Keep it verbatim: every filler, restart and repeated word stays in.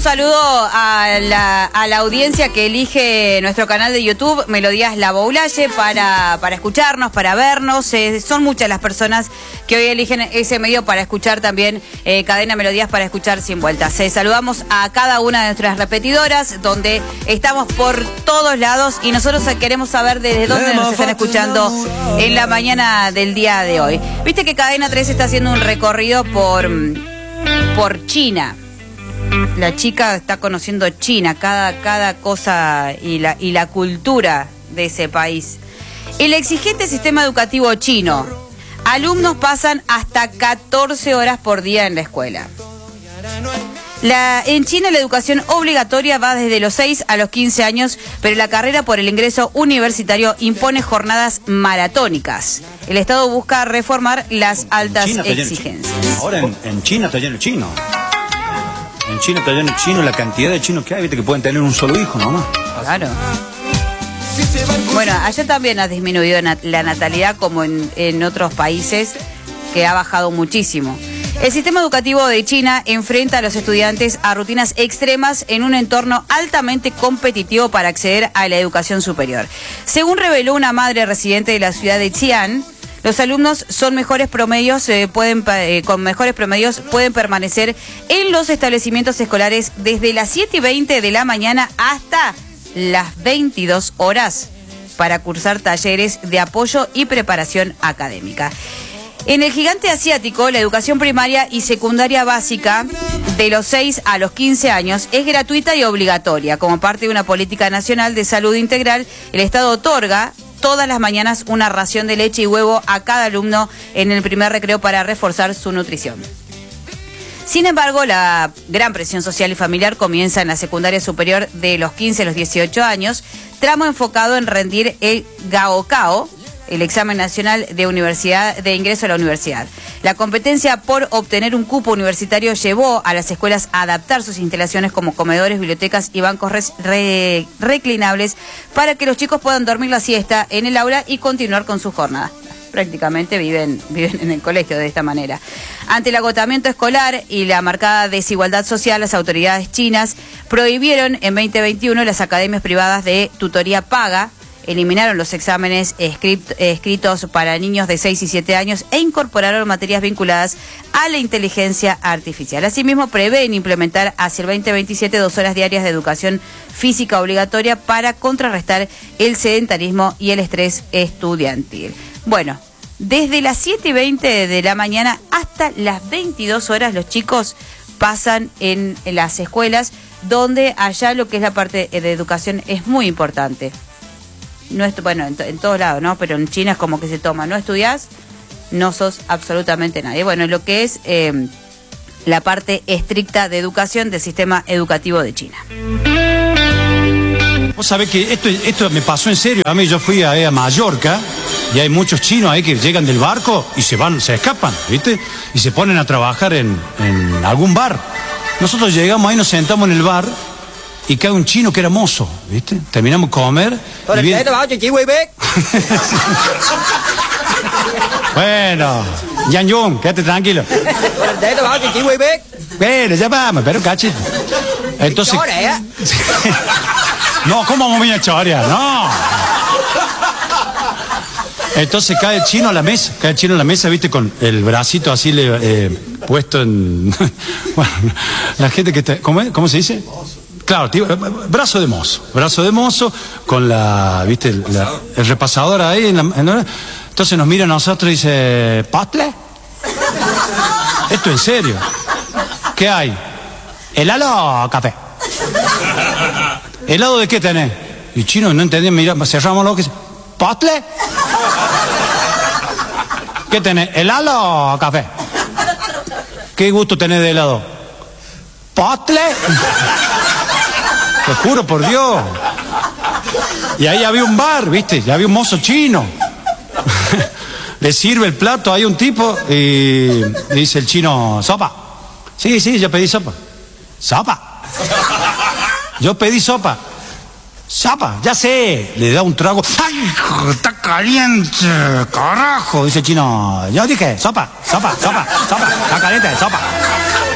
saludo a la, a la audiencia que elige nuestro canal de YouTube, Melodías La Boulaye, para, para escucharnos, para vernos. Eh, son muchas las personas que hoy eligen ese medio para escuchar también eh, Cadena Melodías, para escuchar Sin Vueltas. Eh, saludamos a cada una de nuestras repetidoras, donde estamos por todos lados, y nosotros queremos saber desde dónde nos están escuchando en la mañana del día de hoy. Viste que Cadena tres está haciendo un recorrido por, por China. La chica está conociendo China, cada, cada cosa y la, y la cultura de ese país. El exigente sistema educativo chino. Alumnos pasan hasta catorce horas por día en la escuela. La, en China la educación obligatoria va desde los seis a los quince años, pero la carrera por el ingreso universitario impone jornadas maratónicas. El Estado busca reformar las altas exigencias. Ahora en, en China está lleno de chino. En China está lleno de chino, la cantidad de chinos que hay, viste que pueden tener un solo hijo nomás. Claro. Bueno, allá también ha disminuido la natalidad, como en, en otros países, que ha bajado muchísimo. El sistema educativo de China enfrenta a los estudiantes a rutinas extremas en un entorno altamente competitivo para acceder a la educación superior. Según reveló una madre residente de la ciudad de Xi'an, los alumnos son mejores promedios, eh, pueden, eh, con mejores promedios pueden permanecer en los establecimientos escolares desde las siete y veinte de la mañana hasta las veintidós horas para cursar talleres de apoyo y preparación académica. En el gigante asiático, la educación primaria y secundaria básica de los seis a los quince años es gratuita y obligatoria. Como parte de una política nacional de salud integral, el Estado otorga todas las mañanas una ración de leche y huevo a cada alumno en el primer recreo para reforzar su nutrición. Sin embargo, la gran presión social y familiar comienza en la secundaria superior de los quince a los dieciocho años, tramo enfocado en rendir el Gaokao, el examen nacional de universidad de ingreso a la universidad. La competencia por obtener un cupo universitario llevó a las escuelas a adaptar sus instalaciones como comedores, bibliotecas y bancos re, re, reclinables para que los chicos puedan dormir la siesta en el aula y continuar con su jornada. Prácticamente viven, viven en el colegio de esta manera. Ante el agotamiento escolar y la marcada desigualdad social, las autoridades chinas prohibieron en veinte veintiuno las academias privadas de tutoría paga, eliminaron los exámenes escrit, escritos para niños de seis y siete años e incorporaron materias vinculadas a la inteligencia artificial. Asimismo, prevén implementar hacia el veinte veintisiete dos horas diarias de educación física obligatoria para contrarrestar el sedentarismo y el estrés estudiantil. Bueno, desde las siete y veinte de la mañana hasta las veintidós horas los chicos pasan en, en las escuelas, donde allá lo que es la parte de educación es muy importante. No es, bueno, en, en todos lados, ¿no? Pero en China es como que se toma, no estudiás, no sos absolutamente nadie. Bueno, lo que es eh, la parte estricta de educación del sistema educativo de China. Vos sabés que esto, esto me pasó en serio. A mí yo fui a, a Mallorca y hay muchos chinos ahí que llegan del barco y se van, se escapan, ¿viste? Y se ponen a trabajar en, en algún bar. Nosotros llegamos ahí, nos sentamos en el bar y cae un chino que era mozo, ¿viste? Terminamos de comer. Y viene... Bueno, Yan Jung, quédate tranquilo. Bueno, ya vamos, pero cachito. Entonces... No, ¿cómo vamos a chorear? No. Entonces cae el chino a la mesa, cae el chino a la mesa, ¿viste? Con el bracito así le, eh, puesto en... Bueno, la gente que está... ¿Cómo es? ¿Cómo se dice? Claro, tío, brazo de mozo, brazo de mozo, con la, viste, la, el repasador ahí. En la, en la, entonces nos mira a nosotros y dice, ¿postle? Esto en serio. ¿Qué hay? ¿Helado o café? ¿Helado de qué tenés? Y chino no entendía, mira, cerramos lo que dice, ¿postle? ¿Qué tenés? ¿Helado o café? ¿Qué gusto tenés de helado? ¿Postle? Te juro por Dios. Y ahí había un bar, ¿viste? Y había un mozo chino. Le sirve el plato, hay un tipo y dice el chino, ¿sopa? Sí, sí, yo pedí sopa. ¿Sopa? Yo pedí sopa. Sopa, ya sé. Le da un trago. ¡Ay, está caliente! ¡Carajo! Dice el chino. Yo dije, sopa, sopa, sopa, sopa. Está caliente, sopa.